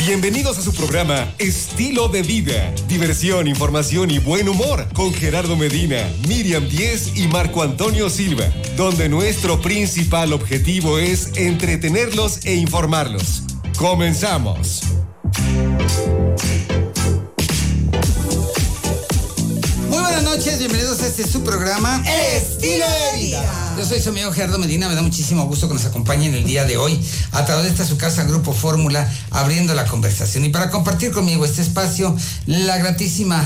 Bienvenidos a su programa Estilo de Vida. Diversión, información y buen humor con Gerardo Medina, Miriam Díez y Marco Antonio Silva, donde nuestro principal objetivo es entretenerlos e informarlos. ¡Comenzamos! Muy buenas noches, bienvenidos a este su programa Estilo de Vida. Yo soy su amigo Gerardo Medina, me da muchísimo gusto que nos acompañen el día de hoy a través de esta su casa Grupo Fórmula, abriendo la conversación. Y para compartir conmigo este espacio, la gratísima,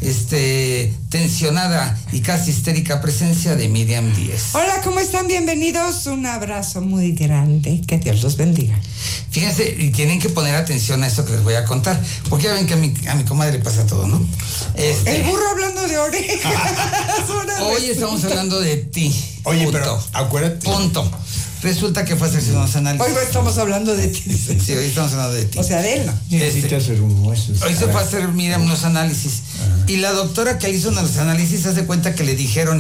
tensionada y casi histérica presencia de Miriam Díez. Hola, ¿cómo están? Bienvenidos. Un abrazo muy grande. Que Dios los bendiga. Fíjense, y tienen que poner atención a esto que les voy a contar, porque ya ven que a mi comadre le pasa todo, ¿no? El burro hablando de orejas. Hoy estamos hablando de ti. Oye, punto. pero acuérdate. Punto. Resulta que fue a hacerse unos análisis. Hoy estamos hablando de ti. Sí, hoy estamos hablando de ti. O sea, de él, ¿no? Hoy se fue a hacer, mira, unos análisis. Y la doctora que le hizo unos análisis hace cuenta que le dijeron,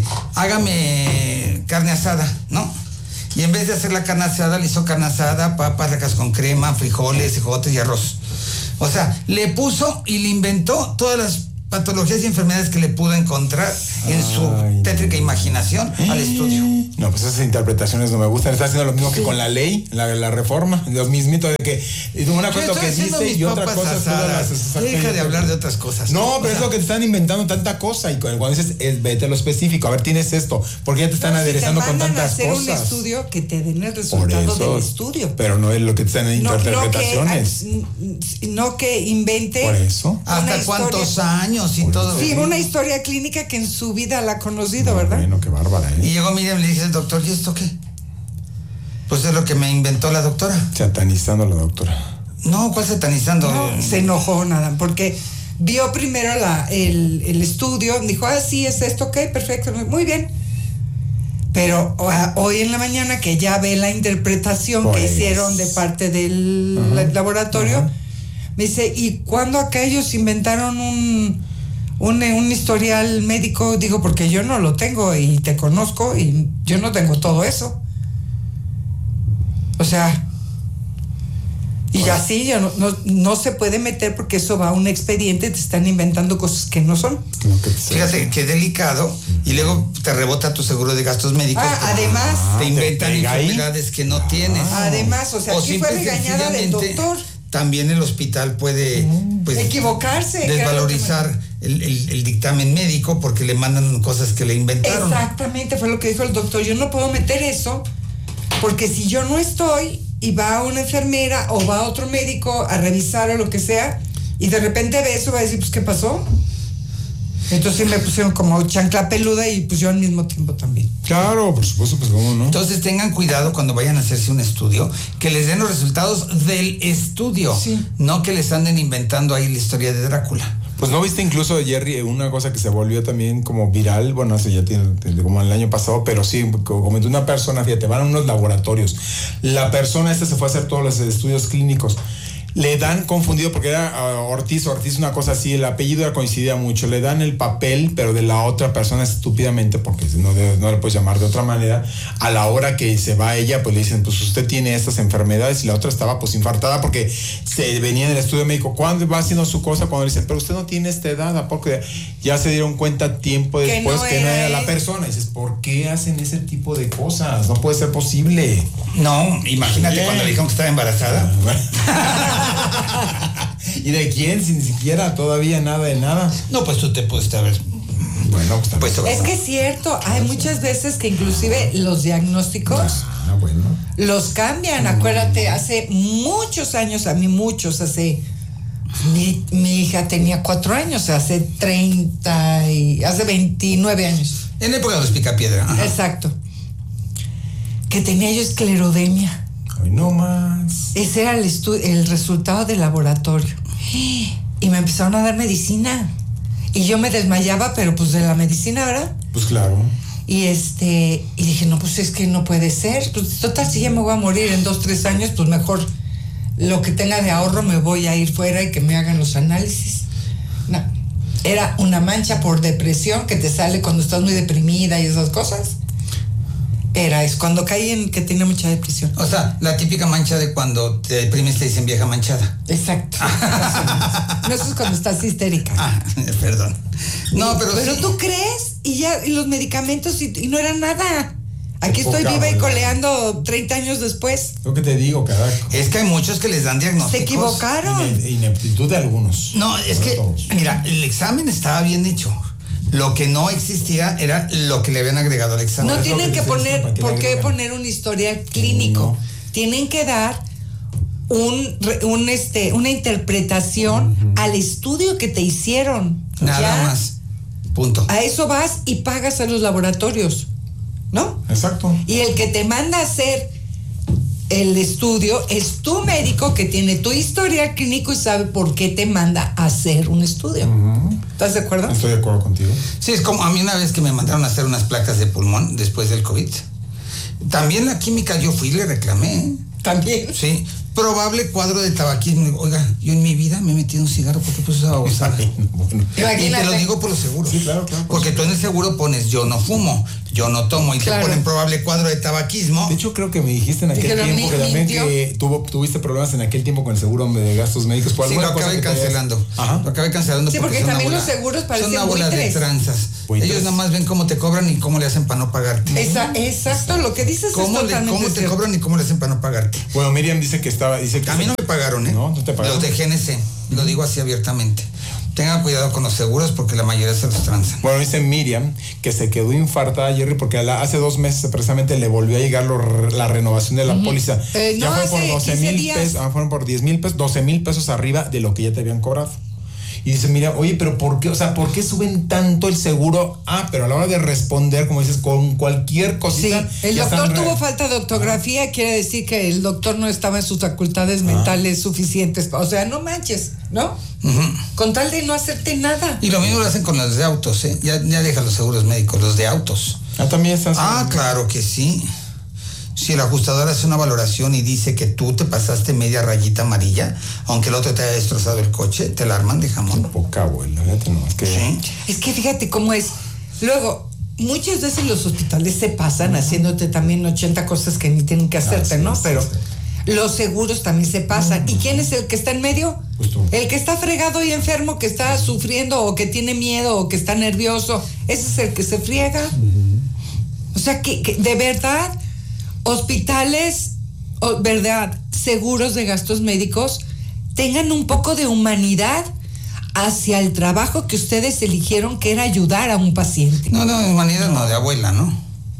hágame carne asada, ¿no? Y en vez de hacer la carne asada, le hizo carne asada, papas, ricas con crema, frijoles, ejotes y arroz. O sea, le puso y le inventó todas las patologías y enfermedades que le pudo encontrar en su tétrica imaginación al estudio. No, pues esas interpretaciones no me gustan. Está haciendo lo mismo que con la ley, la reforma, lo mismito de que una cosa que dice y otra cosa deja de hablar de otras cosas. No, pero es lo que te están inventando tanta cosa y cuando dices vete a lo específico, a ver, tienes esto, porque ya te están aderezando con tantas hacer cosas. Un estudio que te den el resultado del estudio. Pero no es lo que te están en interpretaciones. No que invente. Por eso. ¿Hasta cuántos años y todo? Sí, una historia clínica que en su vida la ha conocido, ¿verdad? Bueno, qué bárbara, ¿eh? Y llegó Miriam y le dije al doctor, ¿y esto qué? Pues es lo que me inventó la doctora. Satanizando a la doctora. No, ¿cuál satanizando? No, se enojó nada, porque vio primero el estudio, dijo, sí, es esto, ok, perfecto, muy bien. Pero hoy en la mañana que ya ve la interpretación que hicieron de parte del laboratorio, me dice, ¿y cuándo acá ellos inventaron un historial médico? Digo, porque yo no lo tengo y te conozco y yo no tengo todo eso. O sea, y así ya no se puede meter porque eso va a un expediente, te están inventando cosas que no son. Fíjate qué delicado, y luego te rebota tu seguro de gastos médicos. Además. Te inventan enfermedades que no tienes. Además, o sea, aquí fue regañada del doctor. También el hospital puede equivocarse, desvalorizar el dictamen médico porque le mandan cosas que le inventaron. Exactamente, fue lo que dijo el doctor. Yo no puedo meter eso porque si yo no estoy y va una enfermera o va otro médico a revisar o lo que sea y de repente ve eso, va a decir, pues, ¿qué pasó? Entonces me pusieron como chancla peluda y pues yo al mismo tiempo también. Claro, por supuesto, pues cómo no. Entonces tengan cuidado cuando vayan a hacerse un estudio, que les den los resultados del estudio, no que les anden inventando ahí la historia de Drácula. Pues no viste incluso, Jerry, una cosa que se volvió también como viral, bueno, hace ya tiene como el año pasado, pero sí, comentó una persona, fíjate, van a unos laboratorios. La persona se fue a hacer todos los estudios clínicos. Le dan confundido porque era Ortiz, una cosa así, el apellido coincidía mucho. Le dan el papel, pero de la otra persona estúpidamente, porque no le puedes llamar de otra manera. A la hora que se va ella, pues le dicen, pues usted tiene estas enfermedades, y la otra estaba pues infartada porque se venía del estudio médico. ¿Cuándo va haciendo su cosa? Cuando le dicen, pero usted no tiene esta edad, porque ya se dieron cuenta tiempo después que no era la persona. Y dices, ¿por qué hacen ese tipo de cosas? No puede ser posible. No, imagínate cuando le dijeron que estaba embarazada. ¿Y de quién? Sin siquiera todavía nada de nada. No, pues tú te puedes haber. Bueno, pues es que es cierto, hay muchas veces que inclusive los diagnósticos los cambian. Acuérdate, hace muchos años, mi hija tenía 4 años, hace 29 años. En la época de los Picapiedra. Ajá. Exacto. Que tenía yo esclerodemia. Ay, no más. Ese era el resultado del laboratorio. Y me empezaron a dar medicina. Y yo me desmayaba, pero pues de la medicina, ¿verdad? Pues claro. Y dije, no, pues es que no puede ser. Pues total, si ya me voy a morir en 2-3 años, pues mejor lo que tenga de ahorro me voy a ir fuera y que me hagan los análisis. No, era una mancha por depresión que te sale cuando estás muy deprimida y esas cosas. Es cuando caí en que tenía mucha depresión. O sea, la típica mancha de cuando te deprimes te dicen vieja manchada. Exacto. No, eso es cuando estás histérica. Perdón. No, pero sí. Tú crees y los medicamentos y no era nada. Aquí estoy poca viva y bola. coleando 30 años después. Lo que te digo, carajo. Es que hay muchos que les dan diagnósticos. Se equivocaron. Ineptitud de algunos. No, es No que, todos. mira, el examen estaba bien hecho. Lo que no existía era lo que le habían agregado al examen. No es lo tienen que que te estoy poner, diciendo, ¿para qué ¿por le qué agregan? poner un historial clínico? No. Tienen que dar una interpretación al estudio que te hicieron. Nada ¿Ya? más. Punto. A eso vas y pagas a los laboratorios, ¿no? Exacto. Y el que te manda a hacer el estudio es tu médico que tiene tu historial clínico y sabe por qué te manda a hacer un estudio. ¿Estás de acuerdo? Estoy de acuerdo contigo. Sí, es como a mí una vez que me mandaron a hacer unas placas de pulmón después del COVID. También la química yo fui y le reclamé. También. Sí. Probable cuadro de tabaquismo. Oiga, yo en mi vida me he metido un cigarro porque pues usaba babosada. Bueno. Y te lo digo por los seguros. Sí, claro. Porque tú en el seguro pones yo no fumo, yo no tomo y Claro. te ponen probable cuadro de tabaquismo. De hecho, creo que me dijiste en aquel Dijeron, tiempo que también mintió. que tuviste problemas en aquel tiempo con el seguro de gastos médicos. Por Sí, lo alguna cosa acabé que te hayas- cancelando. Ajá. Lo acabé cancelando Sí, porque son una también bola- los seguros parecen son una bola de buitres. tranzas. Buitres. Ellos nada más ven cómo te cobran y cómo le hacen para no pagarte. Exacto, lo que dices es ¿Cómo totalmente te cierto. cobran y cómo le hacen para no pagarte? Bueno, Miriam dice que A mí no me pagaron, ¿eh? No te pagaron. Los de GNC, lo digo así abiertamente. Tengan cuidado con los seguros porque la mayoría se los transan. Bueno, dice Miriam que se quedó infartada, Jerry, porque hace 2 meses precisamente le volvió a llegar la renovación de la póliza. No, Ya fue por hace 12 15 mil días. pesos, fueron por 10 mil pesos, 12 mil pesos arriba de lo que ya te habían cobrado. Y dice, mira, oye, pero ¿por qué? O sea, ¿por qué suben tanto el seguro? Pero a la hora de responder, como dices, con cualquier Sí, cosita. el ya doctor están tuvo falta de ortografía, quiere decir que el doctor no estaba en sus facultades mentales suficientes. O sea, no manches, ¿no? Con tal de no hacerte nada. Y lo mismo lo hacen con los de autos, ¿eh? Ya deja los seguros médicos, los de autos. También están. Claro que sí. Si el ajustador hace una valoración y dice que tú te pasaste media rayita amarilla, aunque el otro te haya destrozado el coche, te la arman de jamón. Poca abuela, fíjate, no, es que. Sí. Es que fíjate cómo es. Luego, muchas veces los hospitales se pasan haciéndote también 80 cosas que ni tienen que hacerte, sí, ¿no? sí, Pero sí. los seguros también se pasan. ¿Y quién es el que está en medio? Pues tú. El que está fregado y enfermo, que está sufriendo o que tiene miedo o que está nervioso. Ese es el que se friega. O sea, que de verdad, hospitales, verdad, seguros de gastos médicos, tengan un poco de humanidad hacia el trabajo que ustedes eligieron, que era ayudar a un paciente. No, humanidad no, de abuela, ¿no?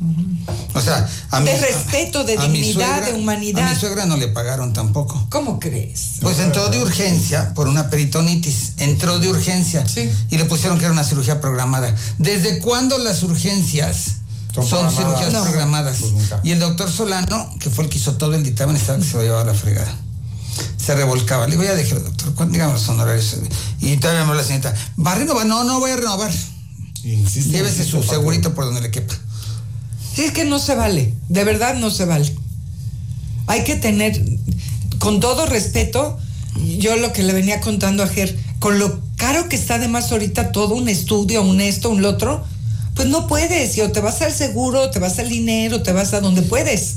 O sea, De respeto, de a mi dignidad, de humanidad. A mi suegra no le pagaron tampoco. ¿Cómo crees? Pues entró de urgencia por una peritonitis. Entró de urgencia. Sí. Y le pusieron que era una cirugía programada. ¿Desde cuándo las urgencias Son son programadas? cirugías No. programadas? Pues nunca. Y el doctor Solano, que fue el que hizo todo el dictamen, estaba que se lo llevaba a la fregada. Se revolcaba. Le digo, ya déjelo, doctor. Dígame los honorarios. Y todavía me habló la señorita. ¿Va a renovar? No voy a renovar. Insiste, Llévese su insiste, segurito por donde le quepa. Sí, es que no se vale, de verdad no se vale. Hay que tener, con todo respeto, yo lo que le venía contando a Ger, con lo caro que está además ahorita todo, un estudio, un esto, un lo otro, pues no puedes, y o te vas al seguro, te vas al dinero, te vas a donde puedes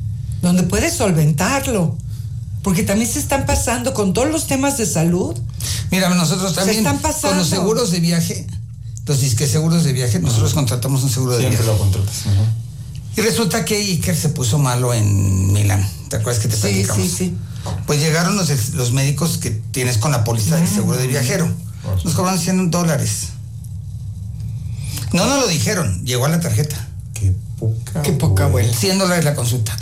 solventarlo, porque también se están pasando con todos los temas de salud. Mira, nosotros también están pasando. con los seguros de viaje, los disque seguros de viaje, nosotros contratamos un seguro de Siempre viaje. lo contratas. Y resulta que Iker se puso malo en Milán. ¿Te acuerdas que te platicamos? Sí. Pues llegaron los médicos que tienes con la póliza del seguro de viajero. Nos cobraron $100. No nos lo dijeron, llegó a la tarjeta. Qué poca abuela. $100 la consulta.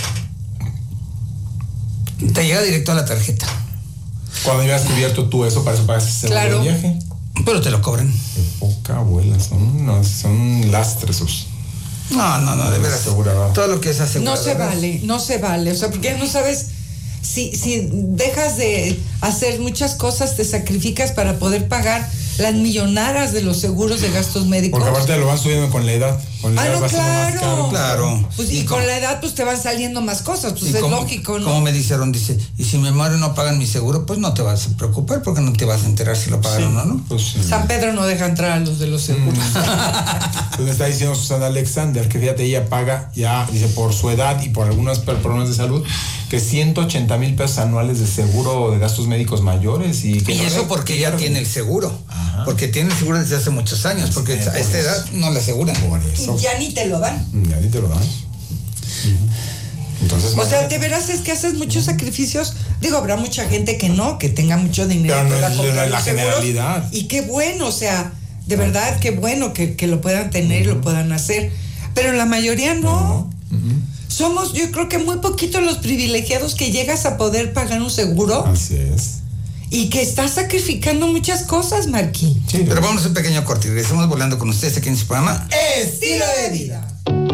Te llega directo a la tarjeta. Cuando ya has cubierto tú eso, para eso pagas ese seguro Claro. de viaje. Pero te lo cobran. Qué poca abuela, son lastres esos. No, de veras. Aseguradora. Todo lo que es No aseguradora. se vale, o sea, porque ya no sabes si dejas de hacer muchas cosas, te sacrificas para poder pagar las millonadas de los seguros de gastos médicos. Porque aparte lo van subiendo con la edad. Con la edad no, va siendo más caro. Claro. Pues, y con la edad, pues te van saliendo más cosas, pues es lógico, ¿no? Como me dijeron, dice, y si me muero y no pagan mi seguro, pues no te vas a preocupar porque no te vas a enterar si lo pagaron o no. Pues, San Pedro no deja entrar a los de los seguros. Pues me está diciendo Susana Alexander que fíjate, ella paga ya, dice, por su edad y por algunos problemas de salud, que 180,000 pesos anuales de seguro de gastos médicos mayores. Y eso porque ella tiene el seguro. Ajá. Porque tiene el seguro desde hace muchos años, porque a esta edad no le aseguran. Por eso. Y ya ni te lo dan. Ya ni te lo dan. Entonces, o sea, de veras es que haces muchos sacrificios. Digo, habrá mucha gente que no, que tenga mucho dinero. Pero no es la generalidad. Y qué bueno, o sea, de verdad, qué bueno que lo puedan tener y lo puedan hacer. Pero la mayoría no. Somos, yo creo que muy poquitos los privilegiados que llegas a poder pagar un seguro. Así es. Y que estás sacrificando muchas cosas, Marquí. Sí, pero vamos a un pequeño corte y regresamos volando con ustedes aquí en su programa Estilo de Vida.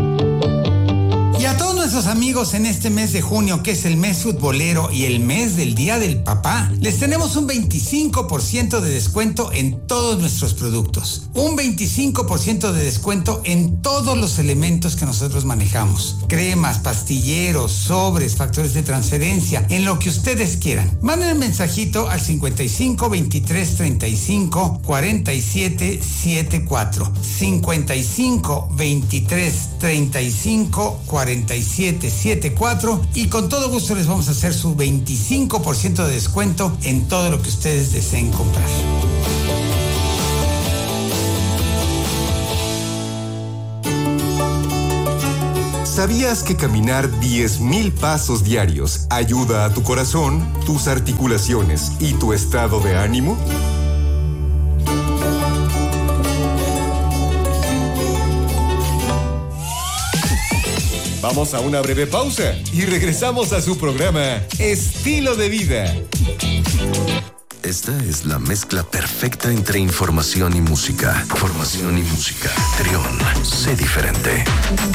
Y a todos nuestros amigos en este mes de junio, que es el mes futbolero y el mes del Día del Papá, les tenemos un 25% de descuento en todos nuestros productos. Un 25% de descuento en todos los elementos que nosotros manejamos. Cremas, pastilleros, sobres, factores de transferencia, en lo que ustedes quieran. Manden un mensajito al 55 23 35 47 74. 55 23 35 4774 y con todo gusto les vamos a hacer su 25% de descuento en todo lo que ustedes deseen comprar. ¿Sabías que caminar 10,000 pasos diarios ayuda a tu corazón, tus articulaciones y tu estado de ánimo? Vamos a una breve pausa y regresamos a su programa Estilo de Vida. Esta es la mezcla perfecta entre información y música. Formación y música. Trión. Sé diferente.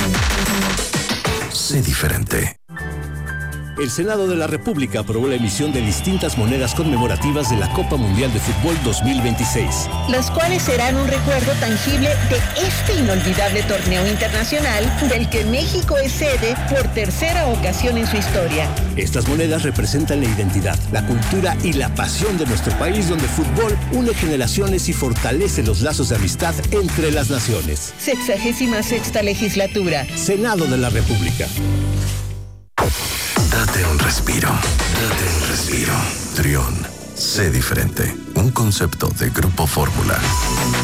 Sé diferente. El Senado de la República aprobó la emisión de distintas monedas conmemorativas de la Copa Mundial de Fútbol 2026. Las cuales serán un recuerdo tangible de este inolvidable torneo internacional del que México es sede por tercera ocasión en su historia. Estas monedas representan la identidad, la cultura y la pasión de nuestro país, donde el fútbol une generaciones y fortalece los lazos de amistad entre las naciones. 66ª legislatura. Senado de la República. Date un respiro. Date un respiro. Trión. Sé diferente. Un concepto de Grupo Fórmula.